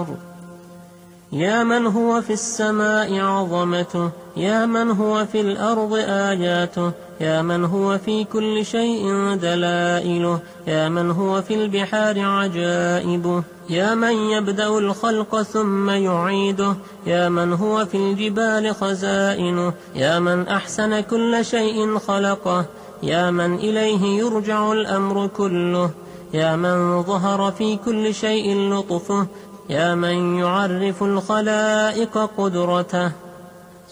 الأمر. يا من هو في السماء عظمته، يا من هو في الأرض آياته، يا من هو في كل شيء دلائله، يا من هو في البحار عجائبه، يا من يبدأ الخلق ثم يعيده، يا من هو في الجبال خزائنه، يا من أحسن كل شيء خلقه، يا من إليه يرجع الأمر كله، يا من ظهر في كل شيء لطفه، يا من يعرف الخلائق قدرته.